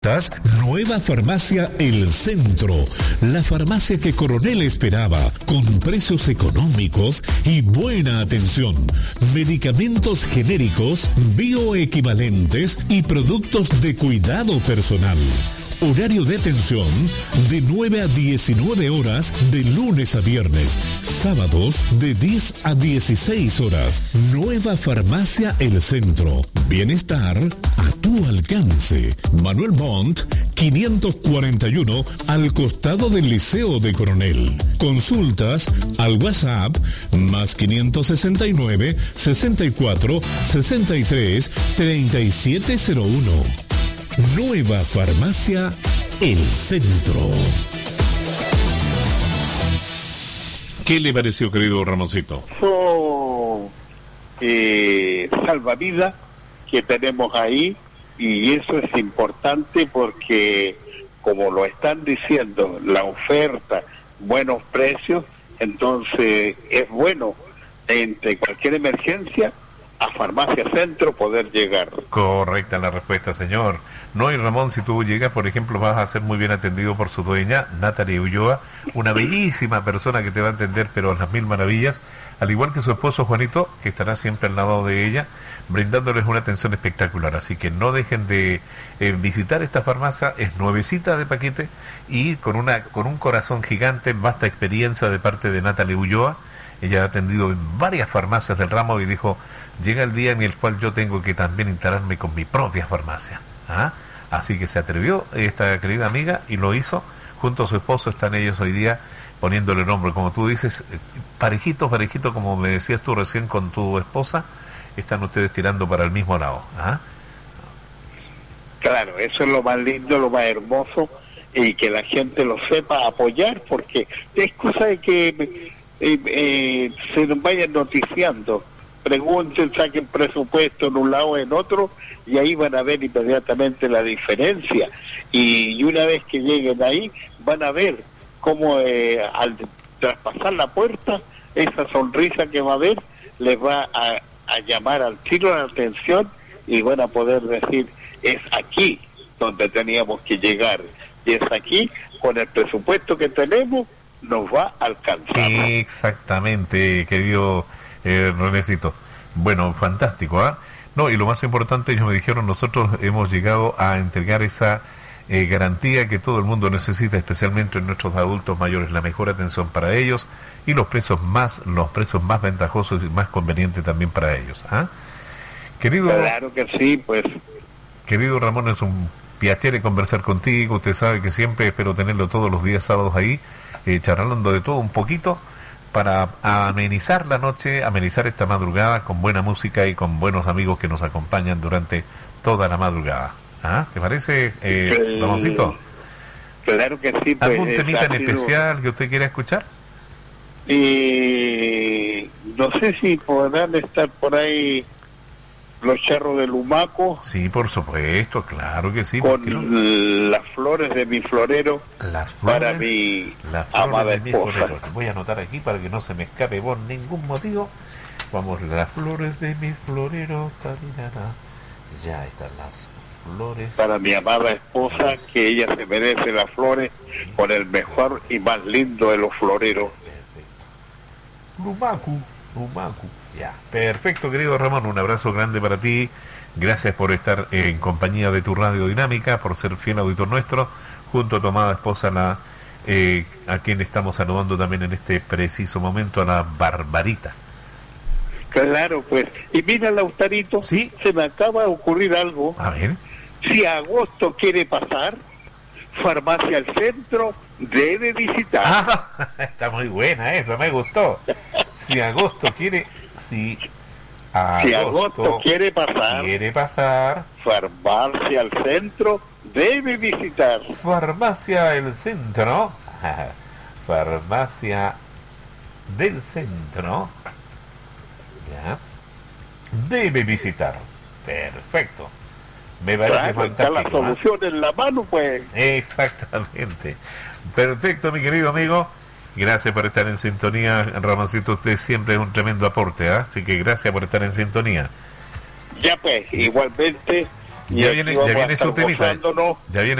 Nueva Farmacia El Centro, la farmacia que Coronel esperaba, con precios económicos y buena atención, medicamentos genéricos, bioequivalentes y productos de cuidado personal. Horario de atención de 9 a 19 horas de lunes a viernes, sábados de 10 a 16 horas. Nueva Farmacia El Centro, bienestar a tu alcance. Manuel Montt, 541, al costado del Liceo de Coronel. Consultas al WhatsApp más 569 64 63 3701. Nueva Farmacia El Centro. ¿Qué le pareció, querido Ramoncito? Salvavidas que tenemos ahí, y eso es importante porque, como lo están diciendo, la oferta, buenos precios, entonces es bueno entre cualquier emergencia a Farmacia Centro poder llegar. Correcta la respuesta, señor. No, y Ramón, si tú llegas, por ejemplo, vas a ser muy bien atendido por su dueña, Natalie Ulloa, una bellísima persona que te va a atender, pero a las mil maravillas, al igual que su esposo Juanito, que estará siempre al lado de ella, brindándoles una atención espectacular. Así que no dejen de visitar esta farmacia, es nuevecita de paquete y con un corazón gigante, vasta experiencia de parte de Natalie Ulloa. Ella ha atendido en varias farmacias del ramo y dijo, llega el día en el cual yo tengo que también instalarme con mi propia farmacia. ¿Ah? Así que se atrevió esta querida amiga y lo hizo. Junto a su esposo están ellos hoy día poniéndole nombre, como tú dices, parejito, como me decías tú recién con tu esposa, están ustedes tirando para el mismo lado. ¿Ah? Claro, eso es lo más lindo, lo más hermoso, y que la gente lo sepa apoyar, porque es cosa de que se nos vayan noticiando, pregunten, saquen presupuesto en un lado o en otro, y ahí van a ver inmediatamente la diferencia, y una vez que lleguen ahí van a ver cómo al traspasar la puerta, esa sonrisa que va a haber les va a llamar al tiro la atención, y van a poder decir, es aquí donde teníamos que llegar, y es aquí, con el presupuesto que tenemos, nos va a alcanzar. Exactamente, querido Renecito. Bueno, fantástico, ¿ah? No, y lo más importante, ellos me dijeron, nosotros hemos llegado a entregar esa garantía que todo el mundo necesita, especialmente en nuestros adultos mayores, la mejor atención para ellos y los precios más ventajosos y más convenientes también para ellos. ¿Ah? Querido, claro que sí, pues. Querido Ramón, es un piacere conversar contigo. Usted sabe que siempre espero tenerlo todos los días sábados ahí, charlando de todo un poquito, para amenizar la noche, amenizar esta madrugada con buena música y con buenos amigos que nos acompañan durante toda la madrugada. ¿Ah? ¿Te parece, Ramoncito? Claro que sí. Pues, ¿algún temita en especial que usted quiera escuchar? No sé si podrán estar por ahí los charros del Humaco. Sí, por supuesto, claro que sí. Con las flores de mi florero, para mi amada esposa. Voy a anotar aquí para que no se me escape por ningún motivo. Vamos, las flores de mi florero. Ya están las flores. Para mi amada esposa, que ella se merece las flores con el mejor y más lindo de los floreros. Lumacu. Ya, perfecto, querido Ramón, un abrazo grande para ti. Gracias por estar en compañía de tu Radio Dinámica, por ser fiel auditor nuestro, junto a tu amada esposa, a quien estamos saludando también en este preciso momento, a la Barbarita. Claro, pues. Y mira, Lautarito, ¿sí? Se me acaba de ocurrir algo. A ver. Si agosto quiere pasar, Farmacia al Centro debe visitar. Ah, está muy buena esa, me gustó. Si agosto quiere pasar, Farmacia al Centro debe visitar. Farmacia el Centro. Farmacia del Centro. Ya. Debe visitar. Perfecto. Me parece fantástico. Está la solución en la mano, pues. Exactamente. Perfecto, mi querido amigo. Gracias por estar en sintonía, Ramoncito. Usted siempre es un tremendo aporte, ¿eh? Así que gracias por estar en sintonía. Ya pues, igualmente, Ya viene su temita. Ya Ya viene